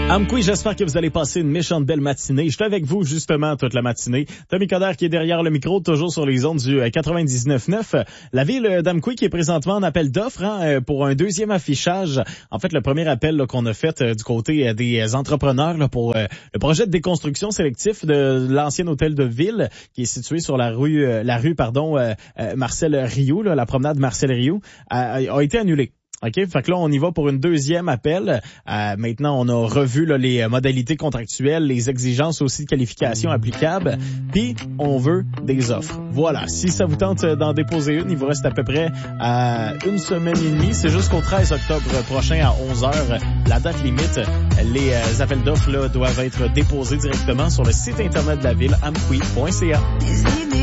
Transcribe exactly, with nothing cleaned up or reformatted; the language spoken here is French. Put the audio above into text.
Amkoui, j'espère que vous allez passer une méchante belle matinée. Je suis avec vous justement toute la matinée. Tommy Coder qui est derrière le micro, toujours sur les ondes du quatre-vingt-dix-neuf neuf. La ville d'Amkoui qui est présentement en appel d'offres hein, pour un deuxième affichage. En fait, le premier appel là, qu'on a fait euh, du côté euh, des entrepreneurs là, pour euh, le projet de déconstruction sélectif de l'ancien hôtel de ville qui est situé sur la rue, euh, la rue pardon, euh, euh, Marcel Rioux, là, la promenade Marcel Rioux, a, a été annulée. OK, fait que là, on y va pour une deuxième appel. Euh, maintenant, on a revu là, les modalités contractuelles, les exigences aussi de qualification applicables, puis on veut des offres. Voilà, si ça vous tente d'en déposer une, il vous reste à peu près euh, une semaine et demie. C'est jusqu'au treize octobre prochain à onze heures, la date limite. Les euh, appels d'offres là, doivent être déposés directement sur le site internet de la ville, amkoui point c a.